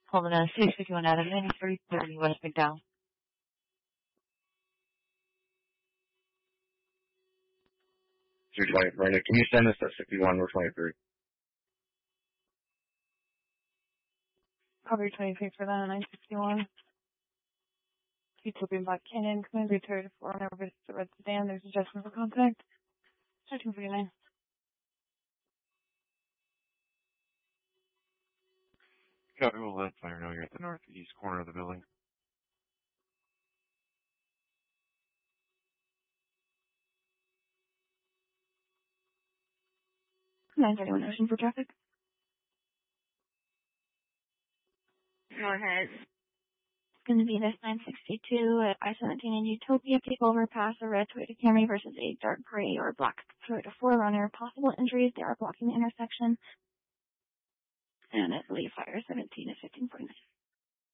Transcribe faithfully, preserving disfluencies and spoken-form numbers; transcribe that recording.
Holding on six fifty-one out of ninety-three thirty West McDowell. two twenty, Brenda. Can you send us to sixty-one or twenty-three? Probably twenty-three for that, nine sixty-one. Utopian Black Canyon, Commander thirty four, whenever it's the red sedan, there's adjustment for contact. thirteen forty-nine. Copy, we'll let Fire know you're at the northeast corner of the building. nine thirty-one, Ocean for traffic. Go ahead. It's going to be this nine sixty-two at I seventeen in Utopia. Take overpass a red Toyota Camry versus a dark gray or black Toyota four runner. Possible injuries, they are blocking the intersection. And I believe Fire seventeen is fifteen forty.